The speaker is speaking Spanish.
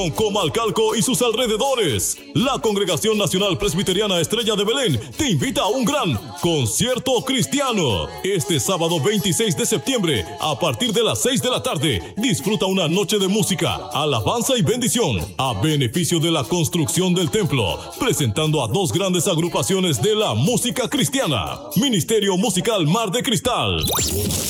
Comalcalco y sus alrededores. La Congregación Nacional Presbiteriana Estrella de Belén te invita a un gran concierto cristiano. Este sábado 26 de septiembre, a partir de las 6 de la tarde, disfruta una noche de música, alabanza y bendición, a beneficio de la construcción del templo, presentando a dos grandes agrupaciones de la música cristiana. Ministerio Musical Mar de Cristal